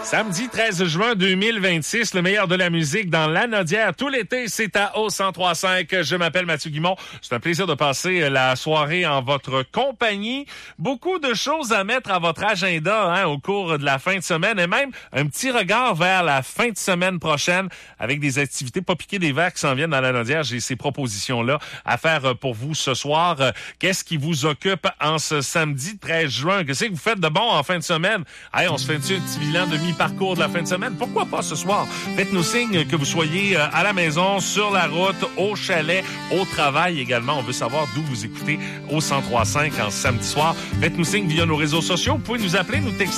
Samedi 13 juin 2026, le meilleur de la musique dans Lanaudière. Tout l'été, c'est à O 103.5. Je m'appelle Mathieu Guimont. C'est un plaisir de passer la soirée en votre compagnie. Beaucoup de choses à mettre à votre agenda au cours de la fin de semaine et même un petit regard vers la fin de semaine prochaine avec des activités pas piquer des verres qui s'en viennent dans Lanaudière. J'ai ces propositions-là à faire pour vous ce soir. Qu'est-ce qui vous occupe en ce samedi 13 juin? Qu'est-ce que vous faites de bon en fin de semaine? Hey, on se fait un petit bilan de mi-parcours de la fin de semaine. Pourquoi pas ce soir? Faites-nous signe que vous soyez à la maison, sur la route, au chalet, au travail également. On veut savoir d'où vous écoutez au 103.5 en samedi soir. Faites-nous signe via nos réseaux sociaux. Vous pouvez nous appeler, nous texter.